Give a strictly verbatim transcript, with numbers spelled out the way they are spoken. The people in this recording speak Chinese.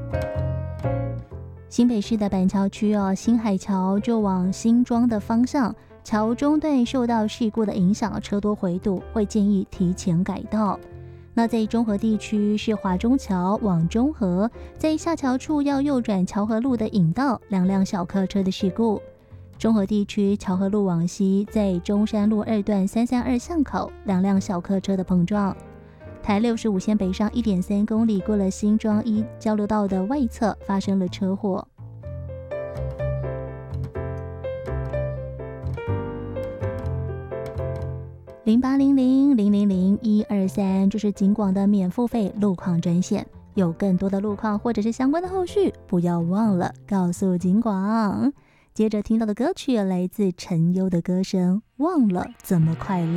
新北市的板桥区哦，新海桥就往新庄的方向，桥中段受到事故的影响，车多回堵，会建议提前改道。那在中和地区是华中桥往中和，在下桥处要右转桥和路的引道，两辆小客车的事故。中和地区桥和路往西，在中山路二段三三二巷口，两辆小客车的碰撞。台六十五线北上 一点三公里，过了新庄一交流道的外侧发生了车祸。零八零零零零零一二三，这是警广的免付费路况专线，有更多的路况或者是相关的后续，不要忘了告诉警广。接着听到的歌曲来自陈优的歌声《忘了怎么快乐》。